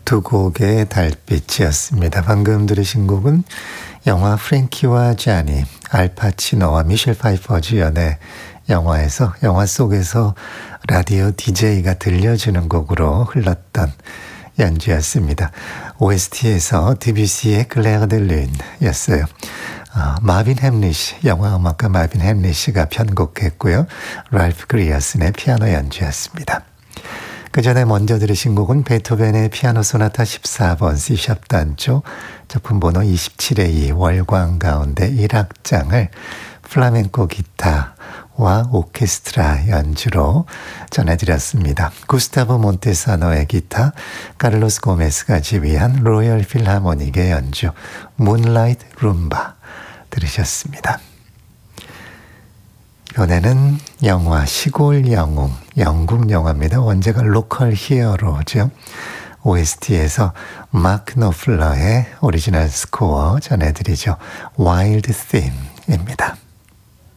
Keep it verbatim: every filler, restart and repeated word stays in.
두 곡의 달빛이었습니다. 방금 들으신 곡은 영화 프랭키와 자니, 알파치노와 미셸 파이퍼 주연의 영화에서 영화 속에서 라디오 디제이가 들려주는 곡으로 흘렀던 연주였습니다. 오에스티에서 드뷔시의 클레어 데 룬이었어요. 어, 마빈 햄리시, 영화 음악가 마빈 햄리시가 편곡했고요. 랄프 그리어슨의 피아노 연주였습니다. 그 전에 먼저 들으신 곡은 베토벤의 피아노 소나타 십사 번 C샵 단조 작품 번호 이십칠의 이 월광 가운데 일 악장을 플라멩코 기타와 오케스트라 연주로 전해드렸습니다. 구스타보 몬테사노의 기타, 카를로스 고메스가 지휘한 로열 필하모닉의 연주 문라이트 룸바 들으셨습니다. 이번에는 영화 시골 영웅, 영국 영화입니다. 원제가 로컬 히어로죠. 오에스티에서 마크 노플러의 오리지널 스코어 전해드리죠. 와일드 팀입니다.